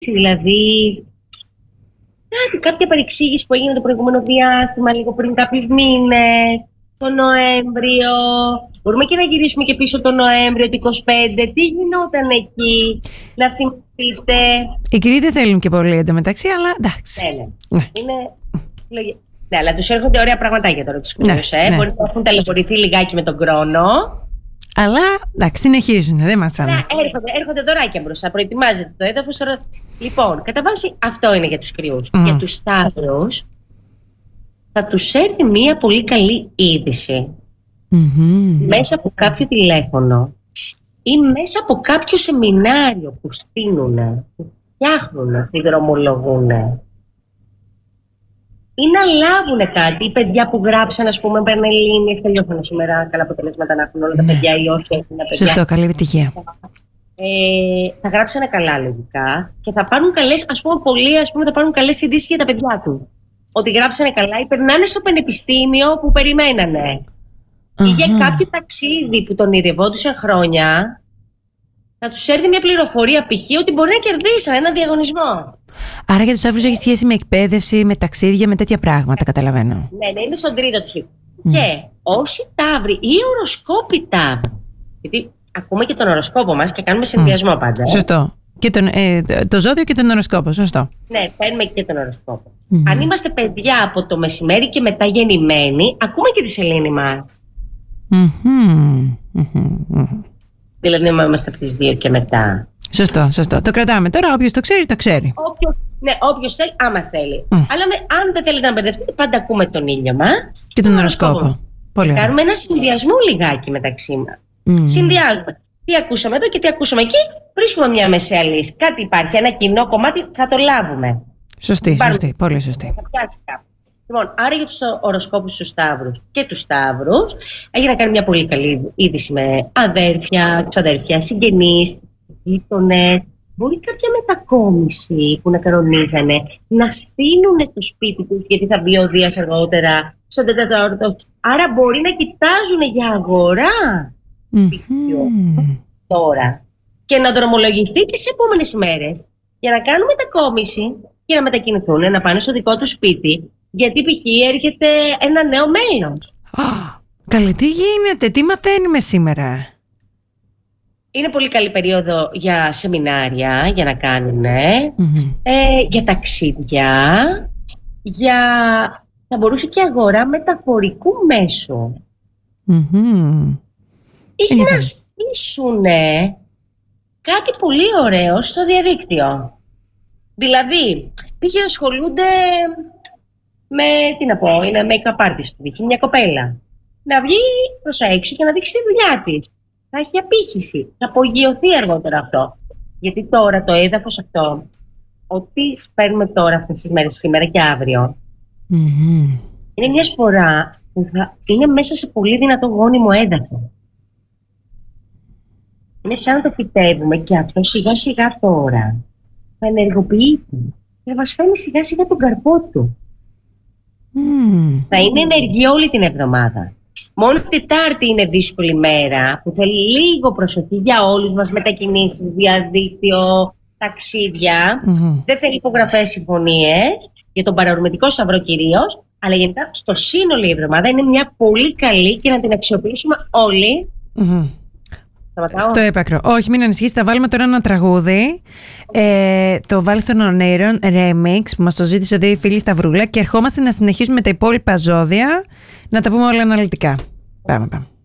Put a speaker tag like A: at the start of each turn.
A: δηλαδή κάποια παρεξήγηση που έγινε το προηγούμενο διάστημα, λίγο πριν κάποιους μήνες, το Νοέμβριο. Μπορούμε και να γυρίσουμε και πίσω το Νοέμβριο, το 25. Τι γινόταν εκεί, να θυμηθείτε.
B: Οι κυρίοι δεν θέλουν και πολύ εντωμεταξύ, αλλά εντάξει.
A: Ναι. Ναι, αλλά τους έρχονται ωραία πραγματάκια τώρα τους κρύους.
B: Ναι.
A: Μπορεί να έχουν ταλαιπωρηθεί λιγάκι με τον χρόνο.
B: Αλλά εντάξει, συνεχίζουν, δεν ματσάνε.
A: Έρχονται δωράκια μπροστά, προετοιμάζεται το έδαφος. Λοιπόν, κατά βάση αυτό είναι για τους κρυούς. Για τους Σταύρους θα τους έρθει μια πολύ καλή είδηση. Μέσα από κάποιο τηλέφωνο ή μέσα από κάποιο σεμινάριο που στείλουν, που φτιάχνουν, που δρομολογούν, ή να λάβουν κάτι. Οι παιδιά που γράψαν, ας πούμε, Πανελλήνιες, τελειώσαν σήμερα. Καλά αποτελέσματα να έχουν όλα τα παιδιά ή όχι έχουν τα παιδιά.
B: Σωστό, καλή επιτυχία.
A: Θα γράψουν καλά λογικά και θα πάρουν καλές, ας πούμε, πολλοί θα πάρουν καλές ειδήσεις για τα παιδιά του. Ότι γράψανε καλά ή περνάνε στο πανεπιστήμιο που περιμένανε. Ή για κάποιο ταξίδι που τον ηρευόντουσαν χρόνια, θα τους έρθει μια πληροφορία π.χ. ότι μπορεί να κερδίσαν ένα διαγωνισμό.
B: Άρα για τους Σταύρους έχει σχέση με εκπαίδευση, με ταξίδια, με τέτοια πράγματα, καταλαβαίνω.
A: Ναι, είναι στον τρίτο του. Και όσοι Ταύροι ή οροσκόποι Ταύροι, γιατί ακούμε και τον οροσκόπο μας και κάνουμε συνδυασμό πάντα.
B: Σωστό. Και το ζώδιο και τον οροσκόπο, σωστό.
A: Ναι, παίρνουμε και τον οροσκόπο. Αν είμαστε παιδιά από το μεσημέρι και μετά γεννημένοι, ακούμε και τη σελήνη μας. Δηλαδή, είμαστε από τις 2 και μετά.
B: Σωστό. Το κρατάμε τώρα. Όποιος το ξέρει, το ξέρει.
A: Όποιος θέλει, άμα θέλει. Αλλά αν δεν θέλετε να μπερδευτείτε, πάντα ακούμε τον ήλιο μας
B: και τον οροσκόπο. Πολύ
A: κάνουμε ένα συνδυασμό λιγάκι μεταξύ μας. Συνδυάζουμε. Τι ακούσαμε εδώ και τι ακούσαμε εκεί. Βρίσκουμε μια μεσαία λύση. Κάτι υπάρχει, ένα κοινό κομμάτι, θα το λάβουμε.
B: Σωστή. Πολύ σωστή.
A: Θα πιάσει κάπου. Λοιπόν, άρα για τους οροσκόπους τους Σταύρους και τους Σταύρους, έχει να κάνει μια πολύ καλή είδηση με αδέρφια, ξαδέρφια, συγγενείς, γείτονες. Μπορεί κάποια μετακόμιση που να κανονίζανε να στείλουν στο σπίτι τους, γιατί θα μπει ο Δίας αργότερα στον 4ο. Άρα μπορεί να κοιτάζουν για αγορά τώρα και να δρομολογηθεί τις επόμενες ημέρες για να κάνουν μετακόμιση και να μετακινηθούν, να πάνε στο δικό του σπίτι, γιατί π.χ. έρχεται ένα νέο μέλος.
B: Καλή, τι γίνεται, τι μαθαίνουμε σήμερα?
A: Είναι πολύ καλή περίοδο για σεμινάρια, για να κάνουν, για ταξίδια, θα μπορούσε και αγορά μεταφορικού μέσου. Ή να στήσουν κάτι πολύ ωραίο στο διαδίκτυο. Δηλαδή, πήγε ασχολούνται με, είναι make-up artist που δείχνει μια κοπέλα. Να βγει προς τα έξω και να δείξει τη δουλειά της. Θα έχει απήχηση, θα απογειωθεί αργότερα αυτό. Γιατί τώρα το έδαφος αυτό, ό,τι παίρνουμε τώρα αυτές τις μέρες, σήμερα και αύριο, είναι μια σπορά που θα είναι μέσα σε πολύ δυνατό γόνιμο έδαφο. Είναι σαν να το φυτεύουμε και αυτό σιγά σιγά τώρα θα ενεργοποιείται και θα μας φέρνει σιγά σιγά τον καρπό του. Θα είναι ενεργή όλη την εβδομάδα. Μόνο την Τετάρτη είναι δύσκολη μέρα που θέλει λίγο προσοχή για όλους μας, μετακινήσεις, διαδίκτυο, ταξίδια. Δεν θέλει υπογραφές, συμφωνίες για τον παρορμητικό σταυρό κυρίως, αλλά γενικά στο σύνολο η εβδομάδα είναι μια πολύ καλή και να την αξιοποιήσουμε όλοι.
B: Στο έπακρο. Όχι, μην ανησυχείς, θα βάλουμε τώρα ένα τραγούδι. Το βάλει στον Ονείρων Remix που μας το ζήτησε η φίλη Σταυρούλα και ερχόμαστε να συνεχίσουμε με τα υπόλοιπα ζώδια, να τα πούμε όλα αναλυτικά. Πάμε.